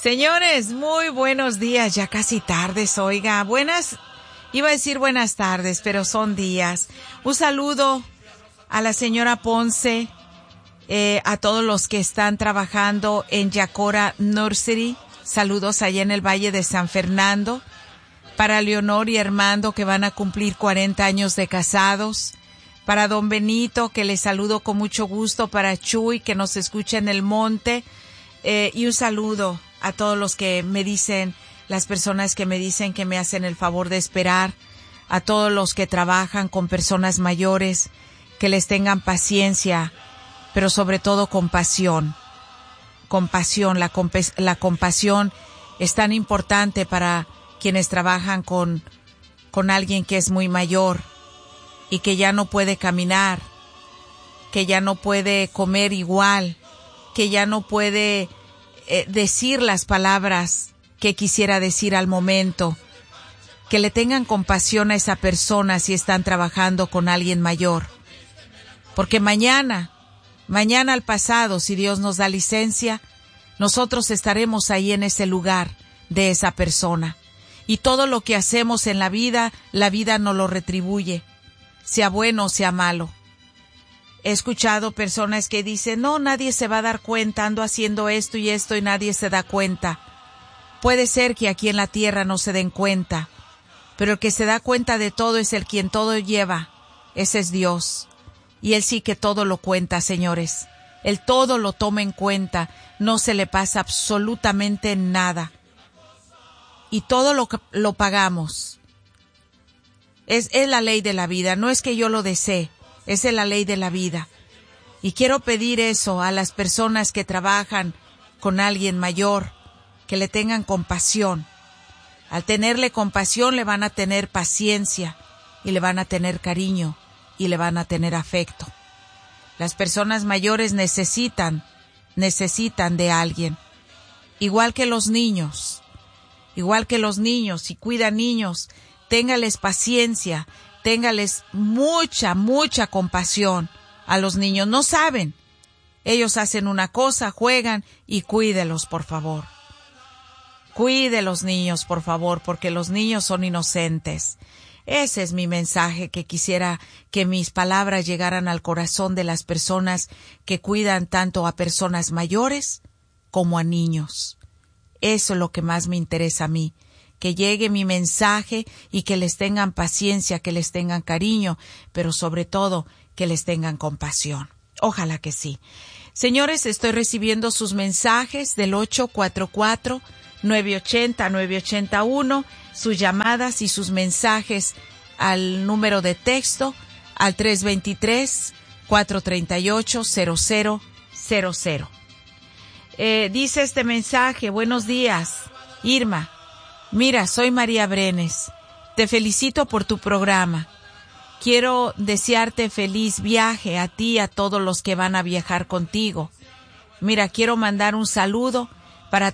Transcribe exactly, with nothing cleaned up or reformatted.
Señores, muy buenos días, ya casi tardes, oiga, buenas, iba a decir buenas tardes, pero son días. Un saludo a la señora Ponce, eh, a todos los que están trabajando en Yacora Nursery, saludos allá en el Valle de San Fernando, para Leonor y Armando que van a cumplir cuarenta años de casados, para don Benito que les saludo con mucho gusto, para Chuy que nos escucha en el monte, eh, y un saludo a todos los que me dicen, las personas que me dicen que me hacen el favor de esperar, a todos los que trabajan con personas mayores, que les tengan paciencia, pero sobre todo compasión. Compasión, la, comp- la compasión es tan importante para quienes trabajan con, con alguien que es muy mayor y que ya no puede caminar, que ya no puede comer igual, que ya no puede Eh, decir las palabras que quisiera decir al momento, que le tengan compasión a esa persona si están trabajando con alguien mayor, porque mañana, mañana al pasado, si Dios nos da licencia, nosotros estaremos ahí en ese lugar de esa persona, y todo lo que hacemos en la vida, la vida nos lo retribuye, sea bueno o sea malo. He escuchado personas que dicen, no, nadie se va a dar cuenta, ando haciendo esto y esto y nadie se da cuenta. Puede ser que aquí en la tierra no se den cuenta, pero el que se da cuenta de todo es el quien todo lleva, ese es Dios. Y Él sí que todo lo cuenta, señores. Él todo lo toma en cuenta, no se le pasa absolutamente nada. Y todo lo, lo pagamos. Es, es la ley de la vida, no es que yo lo desee. Esa es la ley de la vida. Y quiero pedir eso a las personas que trabajan con alguien mayor, que le tengan compasión. Al tenerle compasión le van a tener paciencia y le van a tener cariño y le van a tener afecto. Las personas mayores necesitan, necesitan de alguien. Igual que los niños, igual que los niños, si cuidan niños, téngales paciencia, téngales mucha, mucha compasión a los niños. No saben. Ellos hacen una cosa, juegan y cuídelos, por favor. Cuide los niños, por favor, porque los niños son inocentes. Ese es mi mensaje, que quisiera que mis palabras llegaran al corazón de las personas que cuidan tanto a personas mayores como a niños. Eso es lo que más me interesa a mí. Que llegue mi mensaje y que les tengan paciencia, que les tengan cariño, pero sobre todo que les tengan compasión. Ojalá que sí. Señores, estoy recibiendo sus mensajes del ocho cuatro cuatro, nueve ocho cero, nueve ocho uno, sus llamadas y sus mensajes al número de texto al tres dos tres, cuatro tres ocho, cero cero cero cero. Eh, dice este mensaje, buenos días, Irma. Mira, soy María Brenes. Te felicito por tu programa. Quiero desearte feliz viaje a ti y a todos los que van a viajar contigo. Mira, quiero mandar un saludo para